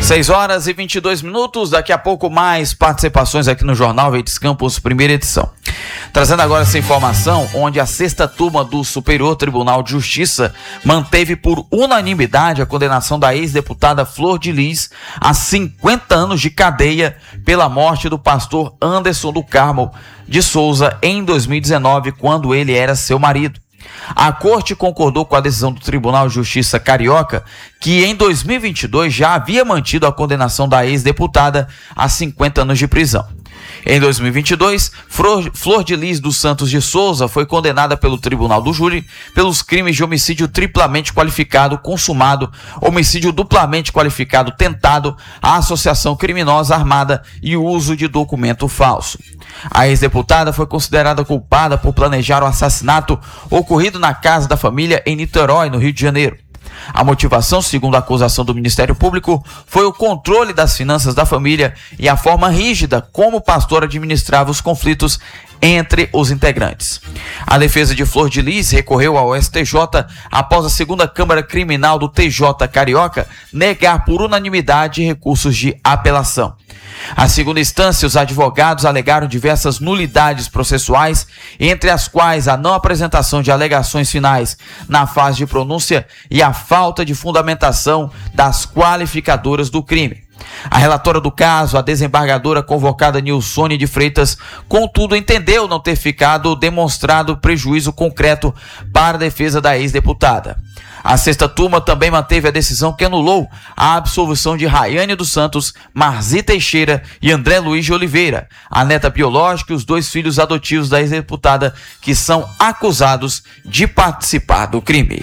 6h22, daqui a pouco mais participações aqui no Jornal Verdes Campos, primeira edição. Trazendo agora essa informação, onde a 6ª turma do Superior Tribunal de Justiça manteve por unanimidade a condenação da ex-deputada Flor de Lis a 50 anos de cadeia pela morte do pastor Anderson do Carmo de Souza em 2019, quando ele era seu marido. A Corte concordou com a decisão do Tribunal de Justiça Carioca, que em 2022 já havia mantido a condenação da ex-deputada a 50 anos de prisão. Em 2022, Flor de Lis dos Santos de Souza foi condenada pelo Tribunal do Júri pelos crimes de homicídio triplamente qualificado consumado, homicídio duplamente qualificado tentado, associação criminosa armada e uso de documento falso. A ex-deputada foi considerada culpada por planejar o assassinato ocorrido na casa da família em Niterói, no Rio de Janeiro. A motivação, segundo a acusação do Ministério Público, foi o controle das finanças da família e a forma rígida como o pastor administrava os conflitos entre os integrantes. A defesa de Flor de Lis recorreu ao STJ após a 2ª Câmara Criminal do TJ Carioca negar por unanimidade recursos de apelação. À segunda instância, os advogados alegaram diversas nulidades processuais, entre as quais a não apresentação de alegações finais na fase de pronúncia e a falta de fundamentação das qualificadoras do crime. A relatora do caso, a desembargadora convocada Nilsone de Freitas, contudo, entendeu não ter ficado demonstrado prejuízo concreto para a defesa da ex-deputada. A 6ª turma também manteve a decisão que anulou a absolvição de Rayane dos Santos, Marzi Teixeira e André Luiz de Oliveira, a neta biológica e os 2 filhos adotivos da ex-deputada, que são acusados de participar do crime.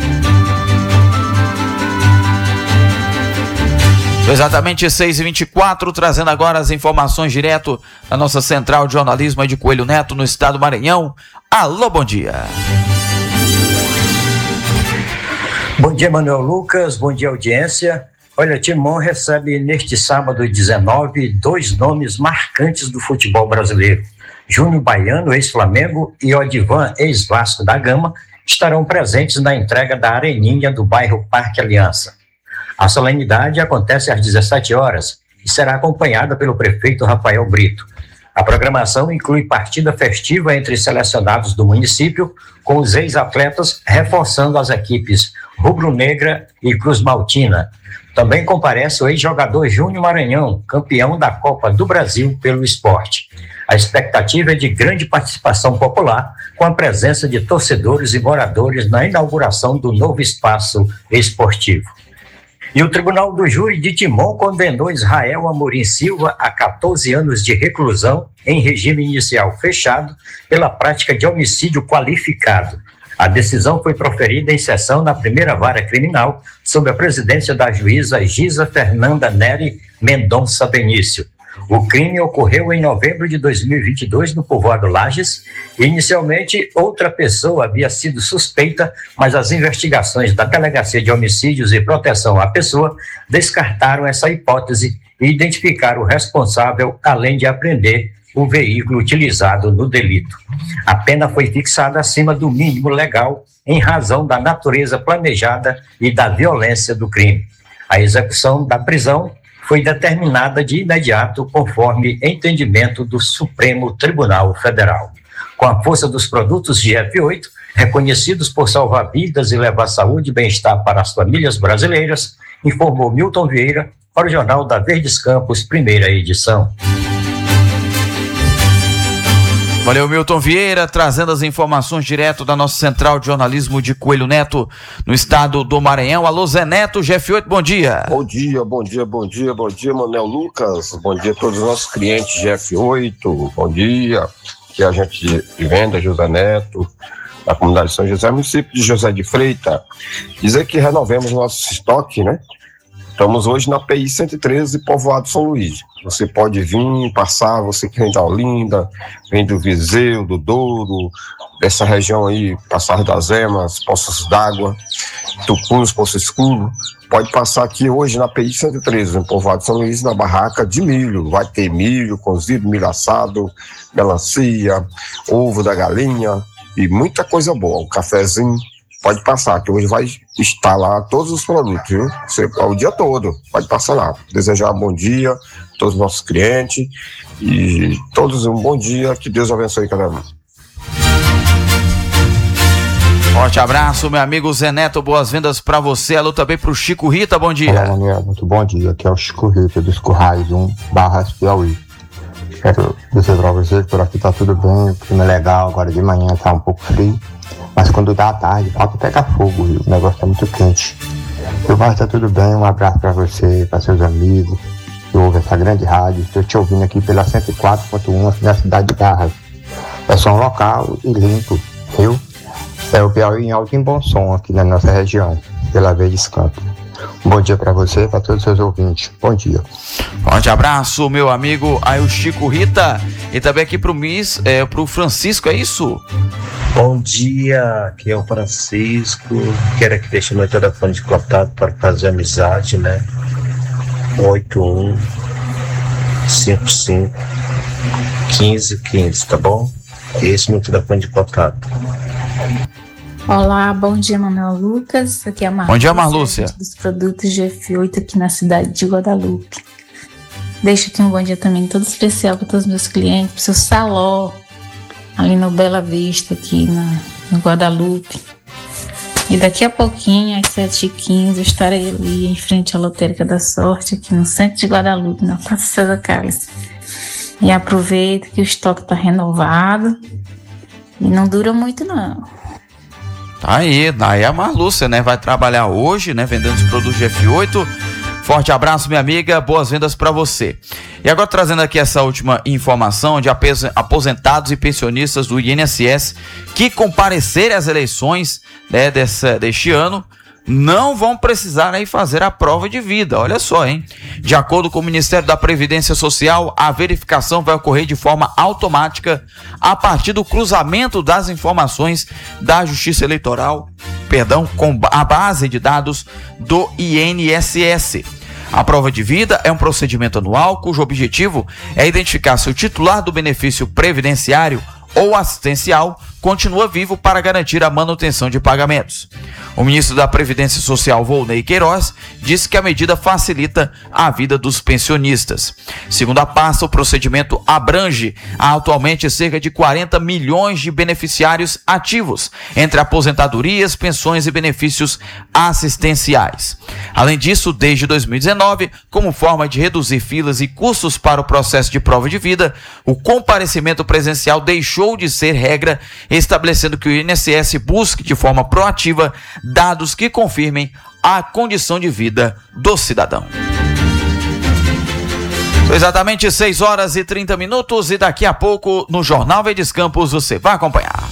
Exatamente 6h24, trazendo agora as informações direto da nossa central de jornalismo de Coelho Neto, no estado do Maranhão. Alô, bom dia. Bom dia, Manuel Lucas, bom dia, audiência. Olha, Timon recebe neste sábado 19 2 nomes marcantes do futebol brasileiro. Júnior Baiano, ex-Flamengo, e Odivan, ex-Vasco da Gama, estarão presentes na entrega da Areninha do bairro Parque Aliança. A solenidade acontece às 17 horas e será acompanhada pelo prefeito Rafael Brito. A programação inclui partida festiva entre selecionados do município, com os ex-atletas reforçando as equipes Rubro-Negra e Cruz Maltina. Também comparece o ex-jogador Júnior Maranhão, campeão da Copa do Brasil pelo esporte. A expectativa é de grande participação popular, com a presença de torcedores e moradores na inauguração do novo espaço esportivo. E o Tribunal do Júri de Timon condenou Israel Amorim Silva a 14 anos de reclusão em regime inicial fechado pela prática de homicídio qualificado. A decisão foi proferida em sessão na primeira vara criminal, sob a presidência da juíza Gisa Fernanda Neri Mendonça Benício. O crime ocorreu em novembro de 2022 no povoado Lages. Inicialmente, outra pessoa havia sido suspeita, mas as investigações da Delegacia de Homicídios e Proteção à Pessoa descartaram essa hipótese e identificaram o responsável, além de apreender o veículo utilizado no delito. A pena foi fixada acima do mínimo legal em razão da natureza planejada e da violência do crime. A execução da prisão foi determinada de imediato conforme entendimento do Supremo Tribunal Federal. Com a força dos produtos de F8, reconhecidos por salvar vidas e levar saúde e bem-estar para as famílias brasileiras, informou Milton Vieira para o Jornal da Verdes Campos, primeira edição. Valeu, Milton Vieira, trazendo as informações direto da nossa central de jornalismo de Coelho Neto, no estado do Maranhão. Alô, Zé Neto, GF8, bom dia. Bom dia, Manuel Lucas, bom dia a todos os nossos clientes GF8, bom dia, que é a gente de venda, José Neto, da comunidade de São José, município de José de Freitas. Dizer que renovemos nosso estoque, né? Estamos hoje na PI 113, povoado São Luís. Você pode vir, passar, você que vem da Olinda, vem do Viseu, do Douro, dessa região aí, Passar das Emas, Poços d'Água, Tucuns, Poço Escuro, pode passar aqui hoje na PI 113, no povoado São Luís, na barraca de milho. Vai ter milho cozido, milho assado, melancia, ovo da galinha e muita coisa boa, um cafezinho. pode passar, que hoje vai estar lá todos os produtos, viu? O dia todo, pode passar lá. Desejar um bom dia a todos os nossos clientes e todos um bom dia, que Deus abençoe cada um. Forte abraço, meu amigo Zé Neto, boas-vindas para você. Alô também pro Chico Rita, bom dia. Olá, Daniel, muito bom dia. Aqui é o Chico Rita dos Currais 1, Barras Piauí. Quero dizer para você que por aqui tá tudo bem, o clima é legal, agora de manhã tá um pouco frio, mas quando dá à tarde, falta pegar fogo, o negócio tá muito quente. Eu acho que tá tudo bem, um abraço para você, para seus amigos, que ouvem essa grande rádio. Estou te ouvindo aqui pela 104.1 na cidade de Barras. É som local e limpo, viu? É o Piauí em alto e em bom som aqui na nossa região, pela Verdes Campos. Um bom dia para você, para todos os seus ouvintes. Bom dia. Forte abraço, meu amigo. Aí o Chico Rita. E também aqui pro Francisco, é isso? Bom dia, aqui é o Francisco. Quero aqui deixar meu telefone de contato para fazer amizade, né? 81551515, tá bom? Esse é meu telefone de contato. Olá, bom dia, Manuel Lucas. Aqui é a Marlúcia. Bom dia, Marlúcia. Dos produtos GF8 aqui na cidade de Guadalupe. Deixo aqui um bom dia também todo especial para todos os meus clientes, para o seu Saló, ali no Bela Vista, aqui no Guadalupe. E daqui a pouquinho, às 7h15, eu estarei ali em frente à Lotérica da Sorte, aqui no centro de Guadalupe, na Praça César Carlos. E aproveita que o estoque está renovado e não dura muito, não. Tá aí, daí a Marlúcia, né? Vai trabalhar hoje, né? Vendendo os produtos GF8. Forte abraço, minha amiga. Boas vendas para você. E agora trazendo aqui essa última informação de aposentados e pensionistas do INSS que comparecerem às eleições, né, deste ano, não vão precisar aí fazer a prova de vida. Olha só, hein? De acordo com o Ministério da Previdência Social, a verificação vai ocorrer de forma automática a partir do cruzamento das informações da Justiça Eleitoral, com a base de dados do INSS. A prova de vida é um procedimento anual cujo objetivo é identificar se o titular do benefício previdenciário ou assistencial continua vivo para garantir a manutenção de pagamentos. O ministro da Previdência Social, Volney Queiroz, disse que a medida facilita a vida dos pensionistas. Segundo a pasta, o procedimento abrange atualmente cerca de 40 milhões de beneficiários ativos, entre aposentadorias, pensões e benefícios assistenciais. Além disso, desde 2019, como forma de reduzir filas e custos para o processo de prova de vida, o comparecimento presencial deixou de ser regra, estabelecendo que o INSS busque de forma proativa dados que confirmem a condição de vida do cidadão. São exatamente 6h30 e daqui a pouco no Jornal Verdes Campos você vai acompanhar.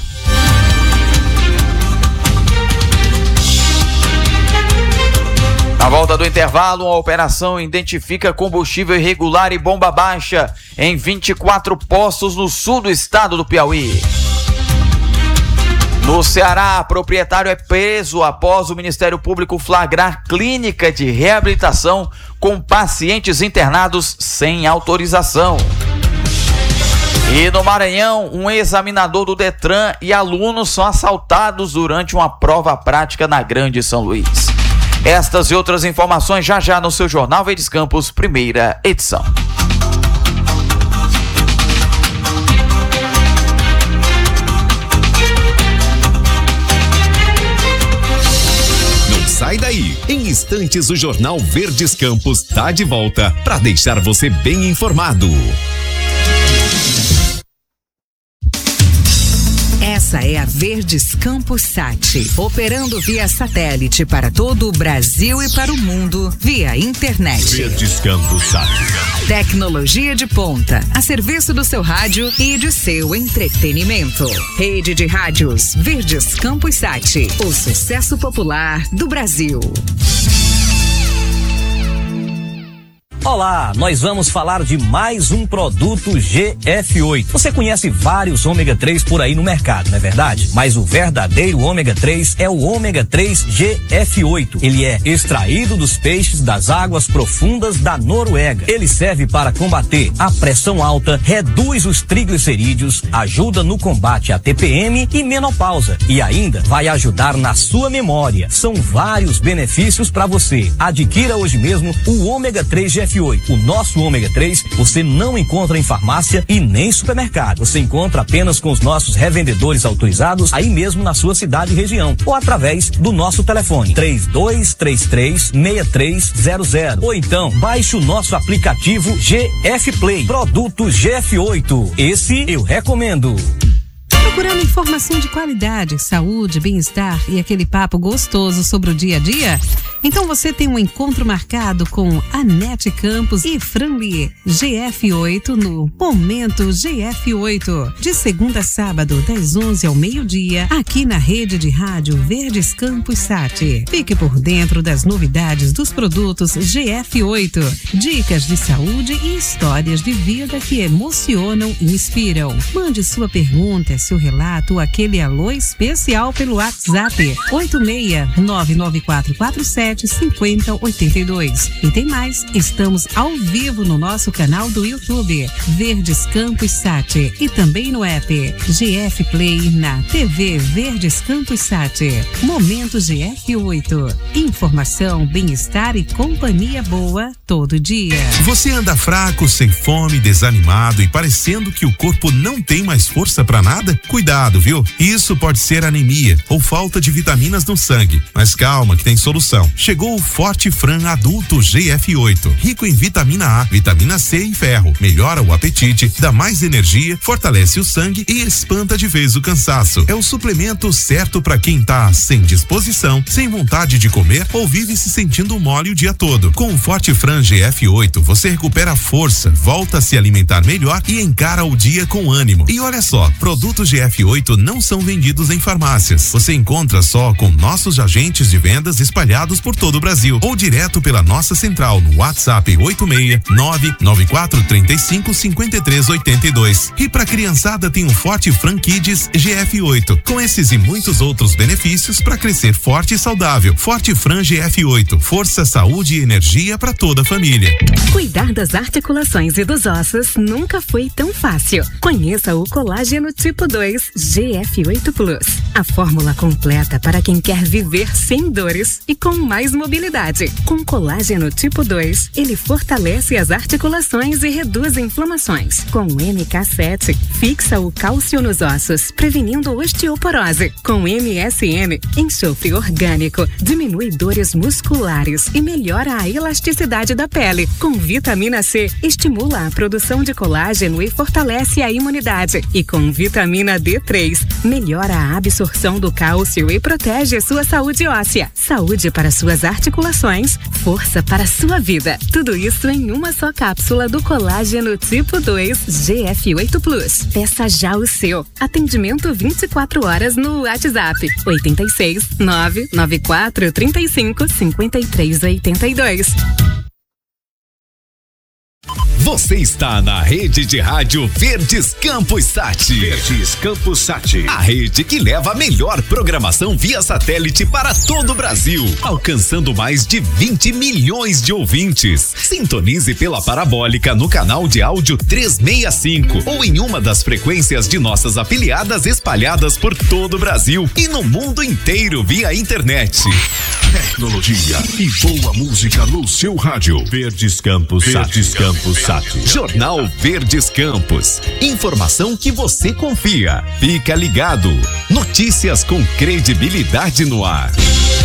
Na volta do intervalo, a operação identifica combustível irregular e bomba baixa em 24 postos no sul do estado do Piauí. No Ceará, proprietário é preso após o Ministério Público flagrar clínica de reabilitação com pacientes internados sem autorização. E no Maranhão, um examinador do Detran e alunos são assaltados durante uma prova prática na Grande São Luís. Estas e outras informações já no seu Jornal Verdes Campos, primeira edição. Sai daí, em instantes o Jornal Verdes Campos está de volta para deixar você bem informado. Essa é a Verdes Campos Sat, operando via satélite para todo o Brasil e para o mundo via internet. Verdes Campos Sat. Tecnologia de ponta, a serviço do seu rádio e de seu entretenimento. Rede de rádios Verdes Campos Sat, o sucesso popular do Brasil. Olá, nós vamos falar de mais um produto GF8. Você conhece vários ômega 3 por aí no mercado, não é verdade? Mas o verdadeiro ômega 3 é o ômega 3 GF8. Ele é extraído dos peixes das águas profundas da Noruega. Ele serve para combater a pressão alta, reduz os triglicerídeos, ajuda no combate à TPM e menopausa. E ainda vai ajudar na sua memória. São vários benefícios para você. Adquira hoje mesmo o ômega 3 GF8. O nosso ômega 3 você não encontra em farmácia e nem supermercado. Você encontra apenas com os nossos revendedores autorizados aí mesmo na sua cidade e região, ou através do nosso telefone 3233-6300, ou então baixe o nosso aplicativo GF Play, produto GF8. Esse eu recomendo. Procurando informação de qualidade, saúde, bem-estar e aquele papo gostoso sobre o dia a dia? Então você tem um encontro marcado com Anete Campos e Franli, GF8 no Momento GF8, de segunda a sábado, das 11 ao meio-dia, aqui na rede de rádio Verdes Campos Sat. Fique por dentro das novidades dos produtos GF8, dicas de saúde e histórias de vida que emocionam e inspiram. Mande sua pergunta, seu relato, aquele alô especial pelo WhatsApp 86-99447-5082. E tem mais, estamos ao vivo no nosso canal do YouTube Verdes Campos Sat e também no app GF Play na TV Verdes Campos Sat. Momento GF8. Informação, bem-estar e companhia boa todo dia. Você anda fraco, sem fome, desanimado e parecendo que o corpo não tem mais força pra nada? Cuidado, viu? Isso pode ser anemia ou falta de vitaminas no sangue. Mas calma que tem solução. Chegou o Forte Fran Adulto GF8, rico em vitamina A, vitamina C e ferro. Melhora o apetite, dá mais energia, fortalece o sangue e espanta de vez o cansaço. É o suplemento certo para quem tá sem disposição, sem vontade de comer ou vive se sentindo mole o dia todo. Com o Forte Fran GF8, você recupera a força, volta a se alimentar melhor e encara o dia com ânimo. E olha só, produtos GF8 não são vendidos em farmácias. Você encontra só com nossos agentes de vendas espalhados por todo o Brasil ou direto pela nossa central no WhatsApp 869-9435-5382. E para criançada tem o Forte Fran Kids GF8, com esses e muitos outros benefícios para crescer forte e saudável. Forte Fran GF8, força, saúde e energia para toda a família. Cuidar das articulações e dos ossos nunca foi tão fácil. Conheça o colágeno tipo 2 GF8 Plus, a fórmula completa para quem quer viver sem dores e com mais mobilidade. Com colágeno tipo 2, ele fortalece as articulações e reduz inflamações. Com o MK7, fixa o cálcio nos ossos, prevenindo osteoporose. Com MSM, enxofre orgânico, diminui dores musculares e melhora a elasticidade da pele. Com vitamina C, estimula a produção de colágeno e fortalece a imunidade. E com vitamina D3, melhora a absorção do cálcio e protege sua saúde óssea. Saúde para suas articulações, força para sua vida. Tudo isso em uma só cápsula do colágeno tipo 2 GF8 Plus. Peça já o seu. Atendimento 24 horas no WhatsApp 86-99435-5382. Você está na rede de rádio Verdes Campos Sat. Verdes Campos Sat. A rede que leva a melhor programação via satélite para todo o Brasil, alcançando mais de 20 milhões de ouvintes. Sintonize pela parabólica no canal de áudio 365 ou em uma das frequências de nossas afiliadas espalhadas por todo o Brasil e no mundo inteiro via internet. Tecnologia e boa música no seu rádio. Verdes Campos Sat. Verdes Campos Sat. Jornal Verdes Campos. Informação que você confia. Fica ligado. Notícias com credibilidade no ar.